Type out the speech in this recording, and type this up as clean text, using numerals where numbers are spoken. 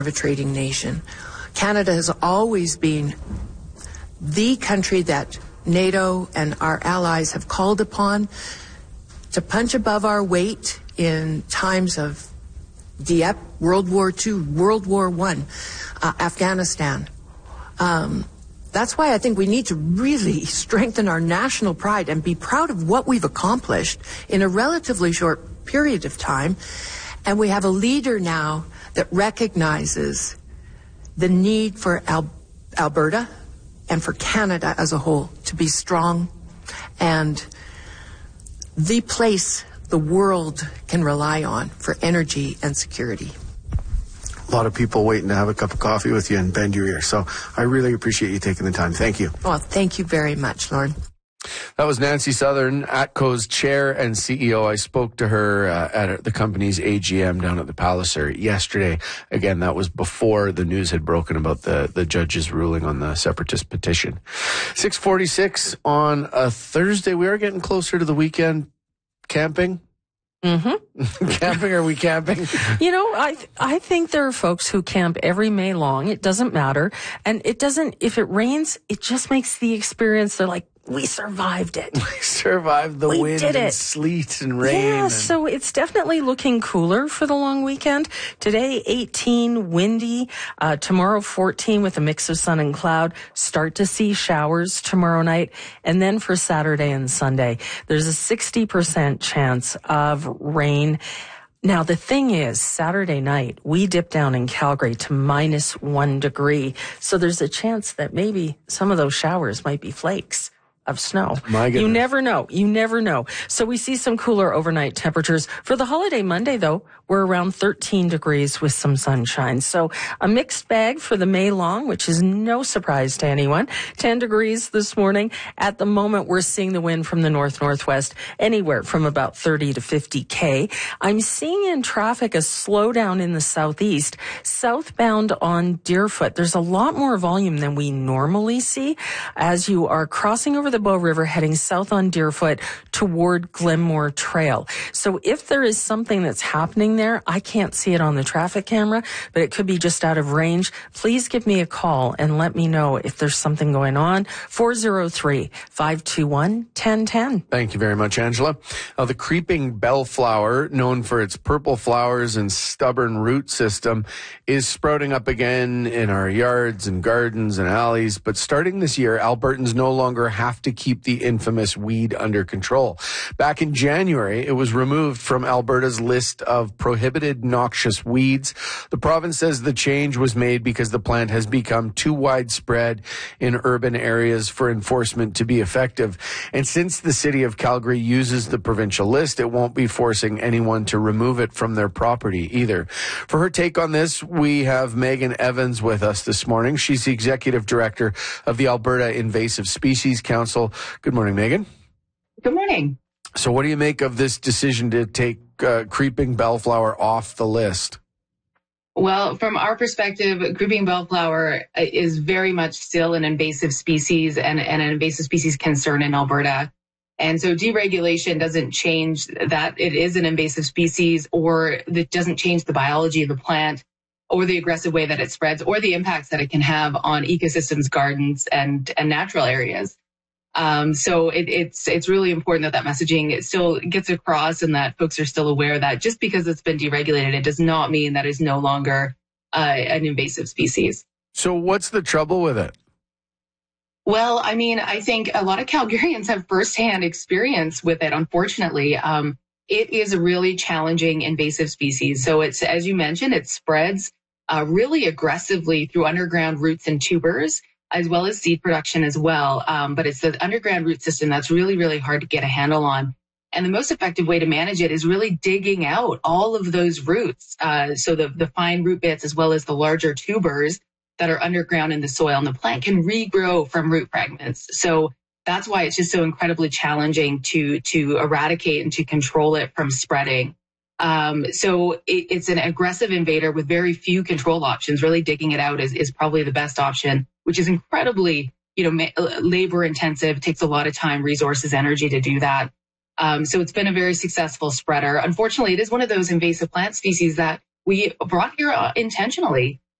of a trading nation. Canada has always been the country that NATO and our allies have called upon to punch above our weight in times of Dieppe, World War II, World War I, Afghanistan. That's why I think we need to really strengthen our national pride and be proud of what we've accomplished in a relatively short period of time. And we have a leader now that recognizes the need for Alberta and for Canada as a whole to be strong and the place the world can rely on for energy and security. A lot of people waiting to have a cup of coffee with you and bend your ear. So I really appreciate you taking the time. Thank you. Well, thank you very much, Lauren. That was Nancy Southern, ATCO's chair and CEO. I spoke to her at the company's AGM down at the Palliser yesterday. Again, that was before the news had broken about the judge's ruling on the separatist petition. 6:46 on a Thursday. We are getting closer to the weekend. Camping? Mm-hmm. Camping? Are we camping? You know, I think there are folks who camp every May long. It doesn't matter. And it doesn't, if it rains, it just makes the experience, they're like, we survived it. We survived the wind and sleet and rain. Yeah, so it's definitely looking cooler for the long weekend. Today, 18, windy. Tomorrow, 14 with a mix of sun and cloud. Start to see showers tomorrow night. And then for Saturday and Sunday, there's a 60% chance of rain. Now, the thing is, Saturday night, we dip down in Calgary to -1 degree. So there's a chance that maybe some of those showers might be flakes of snow. My goodness. You never know. You never know. So we see some cooler overnight temperatures. For the holiday Monday, though, we're around 13 degrees with some sunshine. So a mixed bag for the May long, which is no surprise to anyone. 10 degrees this morning. At the moment, we're seeing the wind from the north-northwest, anywhere from about 30 to 50 K. I'm seeing in traffic a slowdown in the southeast, southbound on Deerfoot. There's a lot more volume than we normally see as you are crossing over the Bow River, heading south on Deerfoot toward Glenmore Trail. So if there is something that's happening there, I can't see it on the traffic camera, but it could be just out of range. Please give me a call and let me know if there's something going on. 403-521-1010. Thank you very much, Angela. The creeping bellflower, known for its purple flowers and stubborn root system, is sprouting up again in our yards and gardens and alleys. But starting this year, Albertans no longer have to keep the infamous weed under control. Back in January, it was removed from Alberta's list of prohibited noxious weeds. The province says the change was made because the plant has become too widespread in urban areas for enforcement to be effective. And since the city of Calgary uses the provincial list, it won't be forcing anyone to remove it from their property either. For her take on this, we have Megan Evans with us this morning. She's the executive director of the Alberta Invasive Species Council. Good morning, Megan. Good morning. So what do you make of this decision to take creeping bellflower off the list? Well, from our perspective, creeping bellflower is very much still an invasive species and an invasive species concern in Alberta. And so deregulation doesn't change that it is an invasive species, or it doesn't change the biology of the plant or the aggressive way that it spreads or the impacts that it can have on ecosystems, gardens, and natural areas. So it's really important that messaging it still gets across and that folks are still aware that just because it's been deregulated, it does not mean that it's no longer an invasive species. So what's the trouble with it? Well, I mean, I think a lot of Calgarians have firsthand experience with it, unfortunately. It is a really challenging invasive species. So it's, as you mentioned, it spreads really aggressively through underground roots and tubers, as well as seed production as well. But it's the underground root system that's really, really hard to get a handle on. And the most effective way to manage it is really digging out all of those roots. So the fine root bits, as well as the larger tubers that are underground in the soil, and the plant can regrow from root fragments. So that's why it's just so incredibly challenging to eradicate and to control it from spreading. So it's an aggressive invader with very few control options. Really digging it out is probably the best option, which is incredibly, labor intensive. It takes a lot of time, resources, energy to do that. So it's been a very successful spreader. Unfortunately, it is one of those invasive plant species that we brought here intentionally.